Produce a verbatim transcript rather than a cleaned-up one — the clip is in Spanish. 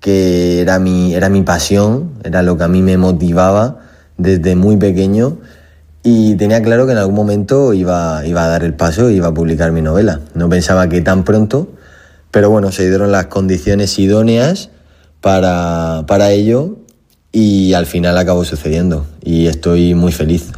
que era mi, era mi pasión, era lo que a mí me motivaba desde muy pequeño y tenía claro que en algún momento iba, iba a dar el paso e iba a publicar mi novela. No pensaba que tan pronto, pero bueno, se dieron las condiciones idóneas para, para ello y al final acabó sucediendo y estoy muy feliz.